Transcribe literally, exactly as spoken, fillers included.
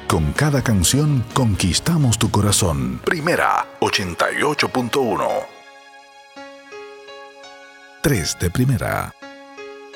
Con cada canción conquistamos tu corazón. Primera, ochenta y ocho punto uno. tres de primera.